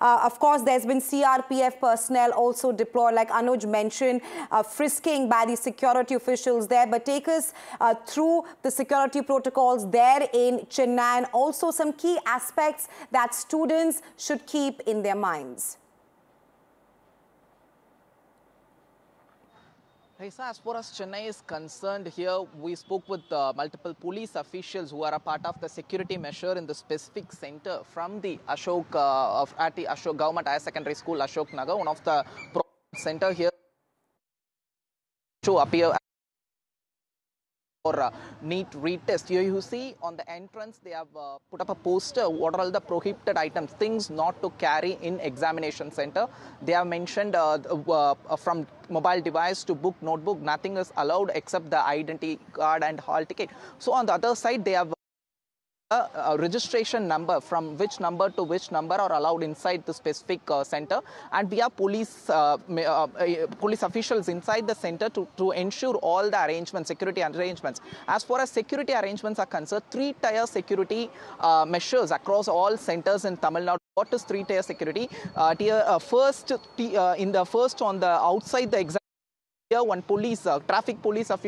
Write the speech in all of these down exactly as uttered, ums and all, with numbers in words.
Uh, of course, there's been C R P F personnel also deployed, like Anuj mentioned, uh, frisking by the security officials there. But take us uh, through the security protocols there in Chennai and also some key aspects that students should keep in their minds. Raisa, as far as Chennai is concerned, here we spoke with uh, multiple police officials who are a part of the security measure in the specific center from the Ashok, uh, of, at the Ashok Government Higher Secondary School, Ashok Nagar, one of the center here to appear for uh, NEET retest. Here you see on the entrance they have uh, put up a poster what are all the prohibited items, things not to carry in examination center. They have mentioned uh, uh, from mobile device to book, notebook, nothing is allowed except the identity card and hall ticket. So on the other side they have A, a registration number, from which number to which number are allowed inside the specific uh, center, and we have police uh, uh, uh, police officials inside the center to, to ensure all the arrangements, security arrangements. As far as security arrangements are concerned, three-tier security uh, measures across all centers in Tamil Nadu. What is three-tier security? Uh, tier, uh, first, uh, in the first on the outside the exam, here one police, uh, traffic police official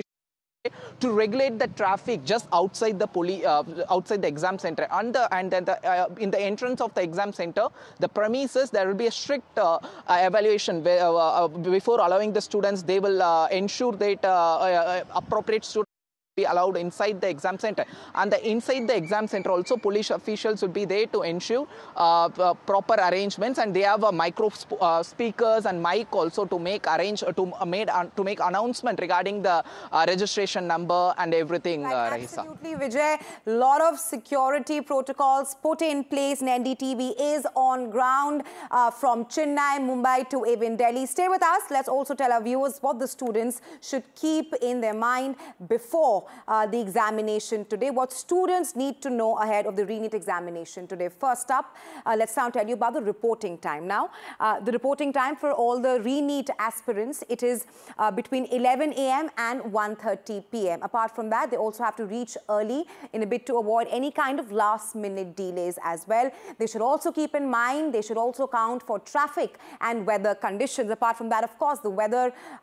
to regulate the traffic just outside the poli uh, outside the exam center. And, the, and then the, uh, in the entrance of the exam center, the premises, there will be a strict uh, uh, evaluation where, uh, uh, before allowing the students. They will uh, ensure that uh, uh, appropriate students be allowed inside the exam center, and the inside the exam center also police officials will be there to ensure uh, uh, proper arrangements, and they have a micro sp uh, speakers and mic also to make arrange uh, to uh, made uh, to make announcement regarding the uh, registration number and everything. Right, uh, absolutely, Vijay. Lot of security protocols put in place, and N D T V is on ground uh, from Chennai, Mumbai to even Delhi. Stay with us. Let's also tell our viewers what the students should keep in their mind before Uh, the examination today, what students need to know ahead of the ReNEET examination today. First up, uh, let's now tell you about the reporting time. Now, uh, the reporting time for all the ReNEET aspirants, it is uh, between eleven A M and one thirty P M Apart from that, they also have to reach early in a bit to avoid any kind of last-minute delays as well. They should also keep in mind, they should also account for traffic and weather conditions. Apart from that, of course, the weather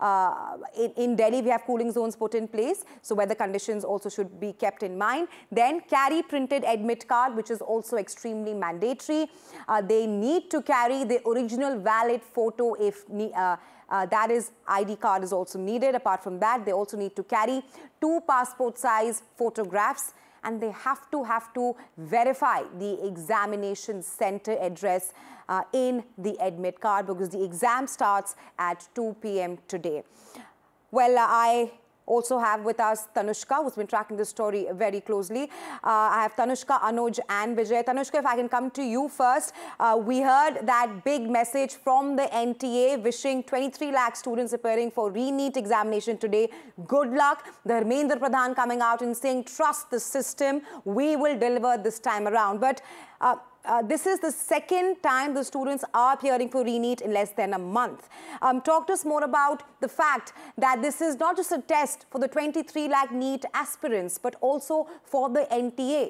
uh, in, in Delhi, we have cooling zones put in place, so weather conditions Conditions also should be kept in mind. Then carry printed admit card, which is also extremely mandatory. Uh, they need to carry the original valid photo if uh, uh, that is I D card is also needed. Apart from that, they also need to carry two passport size photographs, and they have to have to verify the examination center address uh, in the admit card, because the exam starts at two P M today. Well, uh, I also have with us Tanushka, who's been tracking this story very closely. Uh, I have Tanushka, Anuj and Vijay. Tanushka, if I can come to you first. Uh, we heard that big message from the N T A wishing twenty-three lakh students preparing for ReNEET examination today good luck. Dharmendra Pradhan coming out and saying, trust the system, we will deliver this time around. But uh, Uh, this is the second time the students are appearing for ReNEET in less than a month. Um, talk to us more about the fact that this is not just a test for the twenty-three lakh NEET aspirants, but also for the N T A.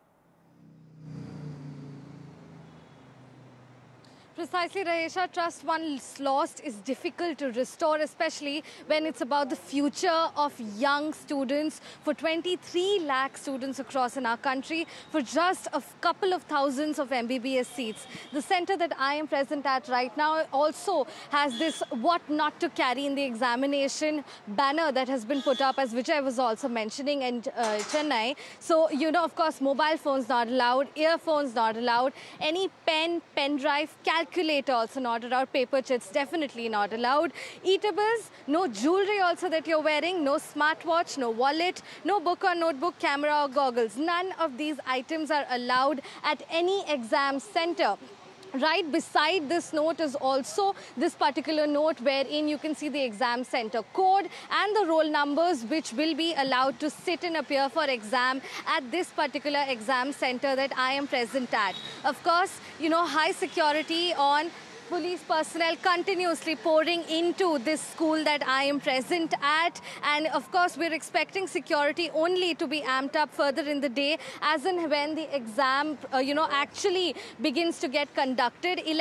Precisely, Rahesha. Trust once lost is difficult to restore, especially when it's about the future of young students. For twenty-three lakh students across in our country, for just a couple of thousands of M B B S seats. The center that I am present at right now also has this what not to carry in the examination banner that has been put up, as Vijay was also mentioning, in uh, Chennai. So, you know, of course, mobile phones not allowed, earphones not allowed, any pen, pen drive, calculator also not allowed, paper chits definitely not allowed, eatables, no jewelry also that you're wearing, no smartwatch, no wallet, no book or notebook, camera or goggles. None of these items are allowed at any exam center. Right beside this note is also this particular note wherein you can see the exam center code and the roll numbers which will be allowed to sit and appear for exam at this particular exam center that I am present at. Of course, you know, high security on police personnel continuously pouring into this school that I am present at. And of course, we're expecting security only to be amped up further in the day as and when the exam, uh, you know, actually begins to get conducted.